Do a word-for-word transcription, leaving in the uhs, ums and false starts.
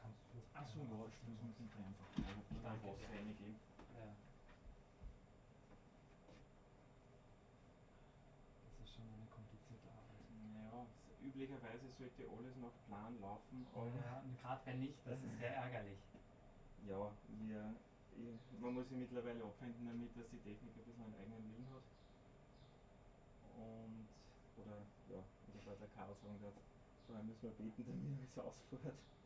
kannst du. Ach so, ja, ich muss mit dem einfach ein Danke, Wasser ja. reingeben. Ja. Das ist schon eine komplizierte Arbeit. Naja, üblicherweise sollte alles nach Plan laufen, aber Ja, und gerade wenn nicht, das ist sehr ärgerlich. ja, wir, ich, man muss sich mittlerweile abfinden damit, dass die Technik ein bisschen einen eigenen Willen hat. Und, oder ja, oder bei der Karl sagen wird, vorher müssen wir beten, damit er es ausfährt.